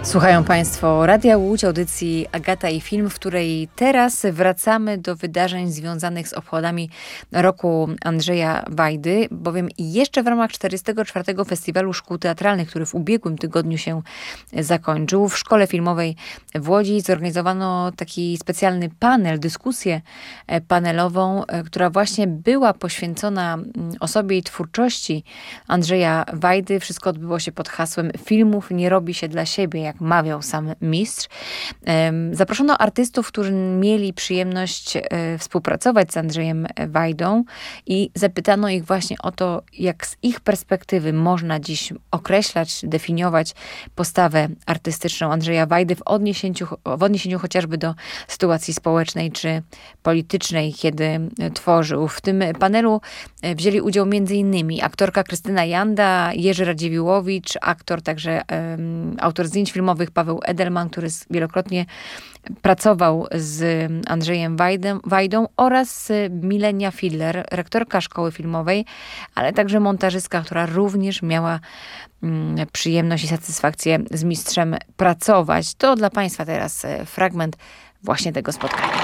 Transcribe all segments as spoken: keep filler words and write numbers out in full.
Słuchają Państwo Radia Łódź, audycji Agata i Film, w której teraz wracamy do wydarzeń związanych z obchodami roku Andrzeja Wajdy, bowiem jeszcze w ramach czterdziestego czwartego Festiwalu Szkół Teatralnych, który w ubiegłym tygodniu się zakończył, w Szkole Filmowej w Łodzi zorganizowano taki specjalny panel, dyskusję panelową, która właśnie była poświęcona osobie i twórczości Andrzeja Wajdy. Wszystko odbyło się pod hasłem "Filmów nie robi się dla siebie", jak mawiał sam mistrz. Zaproszono artystów, którzy mieli przyjemność współpracować z Andrzejem Wajdą i zapytano ich właśnie o to, jak z ich perspektywy można dziś określać, definiować postawę artystyczną Andrzeja Wajdy w odniesieniu, w odniesieniu chociażby do sytuacji społecznej czy politycznej, kiedy tworzył. W tym panelu wzięli udział między innymi aktorka Krystyna Janda, Jerzy Radziwiłłowicz, aktor, także um, autor zdjęć filmowych Paweł Edelman, który wielokrotnie pracował z Andrzejem Wajdą, Wajdą oraz Milenia Fidler, rektorka szkoły filmowej, ale także montażystka, która również miała um, przyjemność i satysfakcję z mistrzem pracować. To dla Państwa teraz fragment właśnie tego spotkania.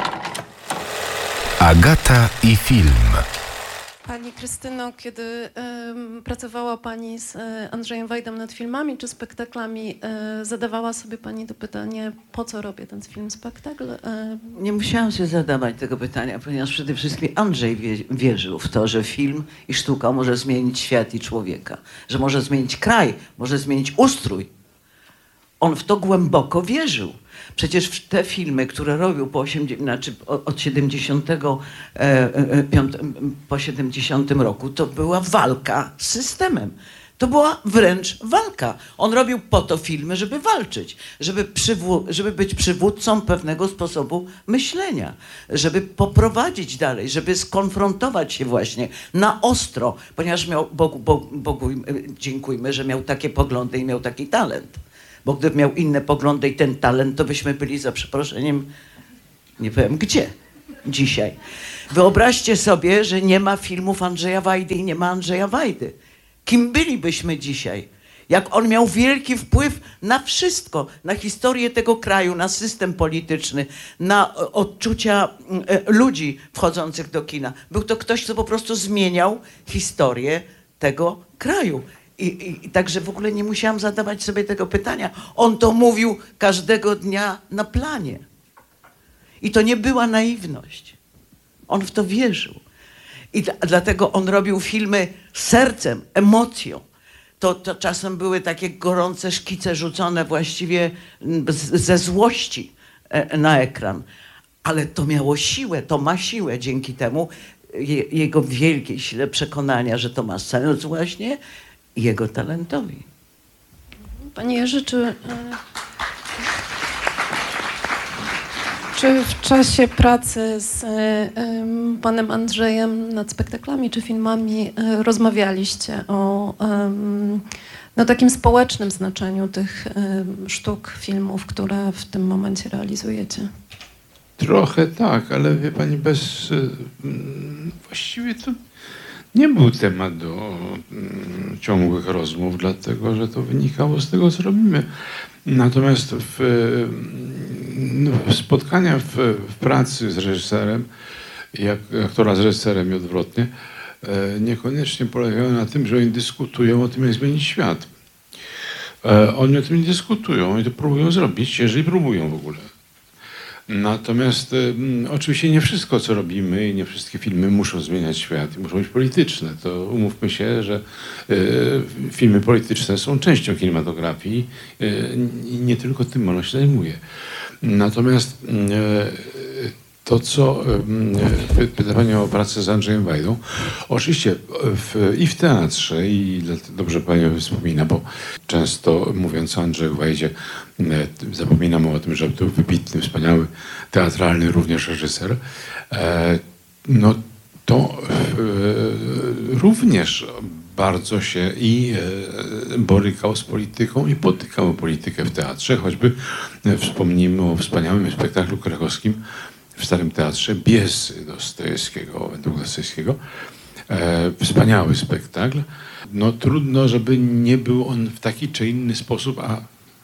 Agata i Film. Pani Krystyno, kiedy y, pracowała Pani z y, Andrzejem Wajdą nad filmami czy spektaklami, y, zadawała sobie Pani to pytanie, po co robię ten film, spektakl? Y... Nie musiałam sobie zadawać tego pytania, ponieważ przede wszystkim Andrzej wie, wierzył w to, że film i sztuka może zmienić świat i człowieka, że może zmienić kraj, może zmienić ustrój. On w to głęboko wierzył. Przecież w te filmy, które robił po osiemdziesiątym, znaczy od siedemdziesiątego piątego po siedemdziesiątym roku, to była walka z systemem. To była wręcz walka. On robił po to filmy, żeby walczyć, żeby, przywó- żeby być przywódcą pewnego sposobu myślenia, żeby poprowadzić dalej, żeby skonfrontować się właśnie na ostro, ponieważ miał, Bogu, Bogu, Bogu dziękujmy, że miał takie poglądy i miał taki talent. Bo gdyby miał inne poglądy i ten talent, to byśmy byli, za przeproszeniem, nie powiem gdzie, dzisiaj. Wyobraźcie sobie, że nie ma filmów Andrzeja Wajdy i nie ma Andrzeja Wajdy. Kim bylibyśmy dzisiaj? Jak on miał wielki wpływ na wszystko, na historię tego kraju, na system polityczny, na odczucia ludzi wchodzących do kina. Był to ktoś, kto po prostu zmieniał historię tego kraju. I, i, I także w ogóle nie musiałam zadawać sobie tego pytania. On to mówił każdego dnia na planie. I to nie była naiwność. On w to wierzył. I d- dlatego on robił filmy sercem, emocją. To, to czasem były takie gorące szkice rzucone właściwie z, ze złości e, na ekran. Ale to miało siłę, to ma siłę dzięki temu je, jego wielkiej sile przekonania, że to ma sens właśnie, jego talentowi. Panie Jerzy, czy, czy w czasie pracy z um, panem Andrzejem nad spektaklami czy filmami um, rozmawialiście o um, no, takim społecznym znaczeniu tych um, sztuk, filmów, które w tym momencie realizujecie? Trochę tak, ale wie pani, bez właściwie to nie był temat do mm, ciągłych rozmów, dlatego że to wynikało z tego, co robimy. Natomiast w, no, spotkania w, w pracy z reżyserem, jak aktora z reżyserem i odwrotnie, e, niekoniecznie polegają na tym, że oni dyskutują o tym, jak zmienić świat. E, oni o tym nie dyskutują i to próbują zrobić, jeżeli próbują w ogóle. Natomiast y, oczywiście nie wszystko, co robimy i nie wszystkie filmy muszą zmieniać świat i muszą być polityczne. To umówmy się, że y, filmy polityczne są częścią kinematografii y, i nie tylko tym ono się zajmuje. Natomiast y, to, co y, pyta pani o pracę z Andrzejem Wajdą, oczywiście w, i w teatrze, i dobrze pani wspomina, bo często mówiąc o Andrzeju Wajdzie, zapominamy o tym, że był wybitny, wspaniały, teatralny również reżyser. No to również bardzo się i borykał z polityką i potykał o politykę w teatrze. Choćby wspomnijmy o wspaniałym spektaklu krakowskim w Starym Teatrze Biesy Dostojewskiego, według Dostojewskiego. Wspaniały spektakl. No trudno, żeby nie był on w taki czy inny sposób, a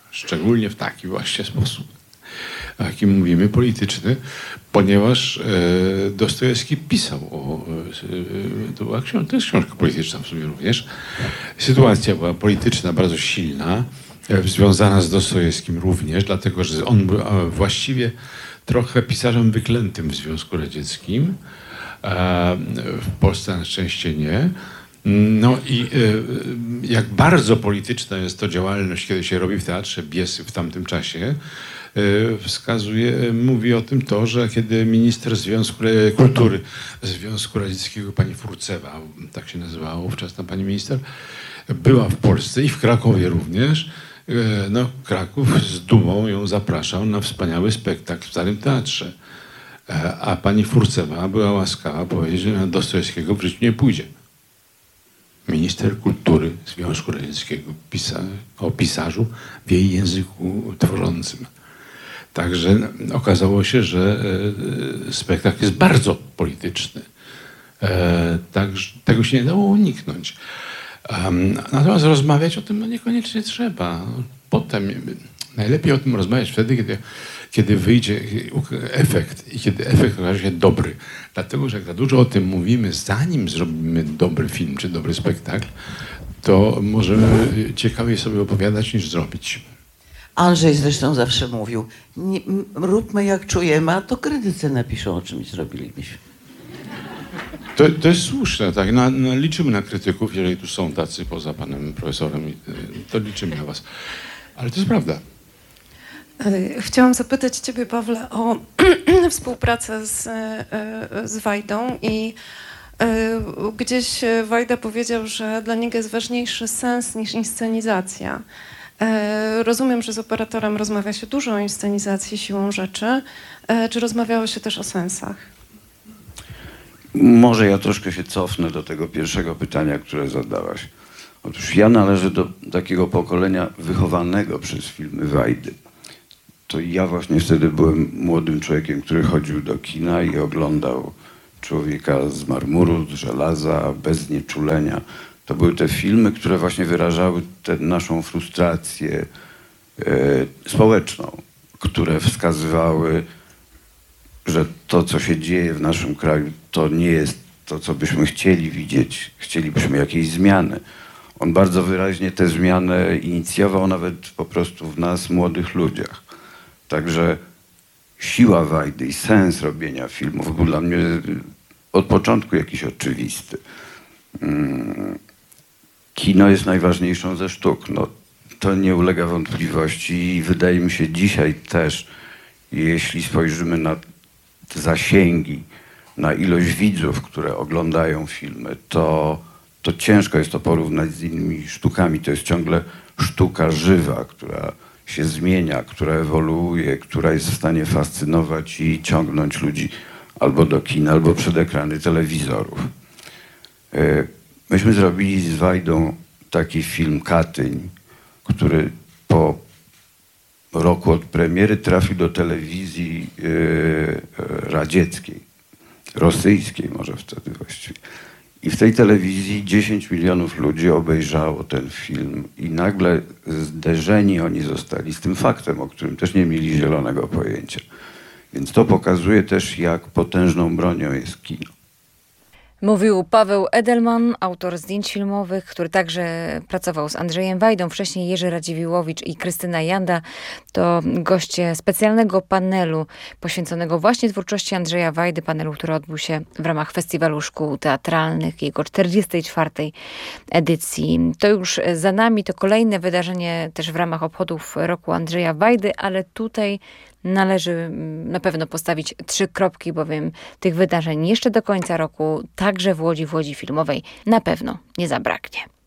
Szczególnie w taki właśnie sposób, o jakim mówimy, polityczny, ponieważ e, Dostojewski pisał o... E, to, była książ- to jest książka polityczna w sumie również. Sytuacja była polityczna, bardzo silna, e, związana z Dostojewskim również, dlatego że on był e, właściwie trochę pisarzem wyklętym w Związku Radzieckim. E, w Polsce na szczęście nie. No i e, jak bardzo polityczna jest to działalność, kiedy się robi w Teatrze Biesy w tamtym czasie, wskazuje, mówi o tym to, że kiedy minister Związku Kultury Związku Radzieckiego, pani Furcewa, tak się nazywała ówczesna pani minister, była w Polsce i w Krakowie również, no Kraków z dumą ją zapraszał na wspaniały spektakl w Starym Teatrze. A pani Furcewa była łaskawa powiedzieć, że na Dostojewskiego w życiu nie pójdzie. Minister Kultury Związku Radzieckiego pisa, o pisarzu w jej języku tworzącym. Także okazało się, że e, spektakl jest bardzo polityczny. E, tak, tego się nie dało uniknąć. Um, natomiast rozmawiać o tym no niekoniecznie trzeba. Potem najlepiej o tym rozmawiać wtedy, kiedy, kiedy wyjdzie efekt i kiedy efekt okaże się dobry. Dlatego, że jak za dużo o tym mówimy, zanim zrobimy dobry film czy dobry spektakl, to możemy ciekawiej sobie opowiadać niż zrobić. Andrzej zresztą zawsze mówił, nie, róbmy jak czujemy, a to krytycy napiszą, o czymś zrobilibyśmy. To, to jest słuszne, tak. Na, na, liczymy na krytyków, jeżeli tu są tacy poza panem profesorem, to liczymy na was. Ale to jest prawda. Chciałam zapytać ciebie, Pawle, o współpracę z, z Wajdą i gdzieś Wajda powiedział, że dla niego jest ważniejszy sens niż inscenizacja. Rozumiem, że z operatorem rozmawia się dużo o inscenizacji siłą rzeczy. Czy rozmawiało się też o sensach? Może ja troszkę się cofnę do tego pierwszego pytania, które zadałaś. Otóż ja należę do takiego pokolenia wychowanego przez filmy Wajdy. To ja właśnie wtedy byłem młodym człowiekiem, który chodził do kina i oglądał Człowieka z marmuru, z żelaza, bez znieczulenia. To były te filmy, które właśnie wyrażały tę naszą frustrację e, społeczną, które wskazywały, że to, co się dzieje w naszym kraju, to nie jest to, co byśmy chcieli widzieć. Chcielibyśmy jakiejś zmiany. On bardzo wyraźnie tę zmianę inicjował, nawet po prostu w nas, młodych ludziach. Także siła Wajdy i sens robienia filmów był dla mnie od początku jakiś oczywisty. Kino jest najważniejszą ze sztuk. No, to nie ulega wątpliwości i wydaje mi się dzisiaj też, jeśli spojrzymy na zasięgi, na ilość widzów, które oglądają filmy, to, to ciężko jest to porównać z innymi sztukami. To jest ciągle sztuka żywa, która się zmienia, która ewoluuje, która jest w stanie fascynować i ciągnąć ludzi albo do kina, albo przed ekrany telewizorów. Myśmy zrobili z Wajdą taki film Katyń, który po roku od premiery trafił do telewizji yy, radzieckiej, rosyjskiej może wtedy właściwie. I w tej telewizji dziesięć milionów ludzi obejrzało ten film i nagle zderzeni oni zostali z tym faktem, o którym też nie mieli zielonego pojęcia. Więc to pokazuje też, jak potężną bronią jest kino. Mówił Paweł Edelman, autor zdjęć filmowych, który także pracował z Andrzejem Wajdą, wcześniej Jerzy Radziwiłowicz i Krystyna Janda. To goście specjalnego panelu poświęconego właśnie twórczości Andrzeja Wajdy, panelu, który odbył się w ramach Festiwalu Szkół Teatralnych, jego czterdziestej czwartej edycji. To już za nami, to kolejne wydarzenie też w ramach obchodów roku Andrzeja Wajdy, ale tutaj należy na pewno postawić trzy kropki, bowiem tych wydarzeń jeszcze do końca roku, także w Łodzi, w Łodzi Filmowej, na pewno nie zabraknie.